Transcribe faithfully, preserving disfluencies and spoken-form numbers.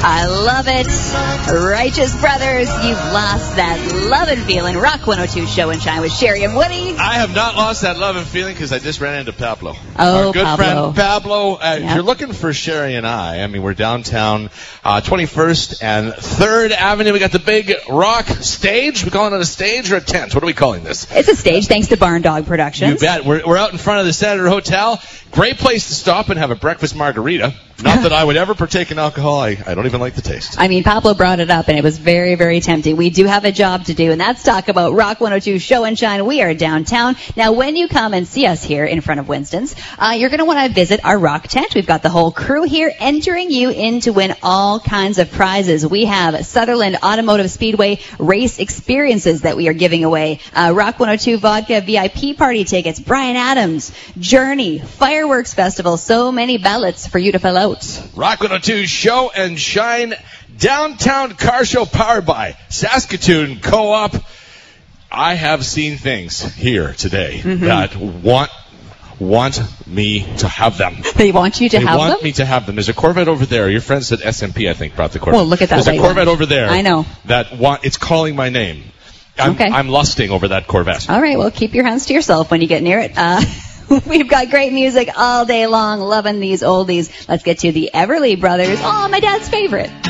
I love it. Righteous Brothers, you've lost that love and feeling. Rock one oh two Show and Shine with Sherry and Woody. I have not lost that love and feeling because I just ran into Pablo. Oh, Our good Pablo. friend Pablo. Uh, Yep. If you're looking for Sherry and I, I mean, we're downtown uh, twenty-first and third Avenue. We got the big rock stage. We calling it a stage or a tent? What are we calling this? It's a stage, thanks to Barn Dog Productions. You bet. We're, we're out in front of the Senator Hotel. Great place to stop and have a breakfast margarita. Not that I would ever partake in alcohol. I, I don't even like the taste. I mean, Pablo brought it up, and it was very, very tempting. We do have a job to do, and that's talk about Rock one oh two Show and Shine. We are downtown. Now, when you come and see us here in front of Winston's, uh, you're going to want to visit our rock tent. We've got the whole crew here entering you in to win all kinds of prizes. We have Sutherland Automotive Speedway race experiences that we are giving away. Uh, Rock one oh two Vodka V I P party tickets, Bryan Adams, Journey, Fireworks Festival, so many ballots for you to fill out. Rock one oh two Show and Shine downtown car show powered by Saskatoon Co-op. I have seen things here today Mm-hmm. that want want me to have them. They want you to they have want them? me to have them. There's a Corvette over there. Your friends at S M P, I think, brought the Corvette. Well, look at that There's a white Corvette one. over there. I know. That want, it's calling my name. I'm, Okay. I'm lusting over that Corvette. All right, well, keep your hands to yourself when you get near it. Uh, we've got great music all day long, loving these oldies. Let's get to the Everly Brothers. Oh, my dad's favorite.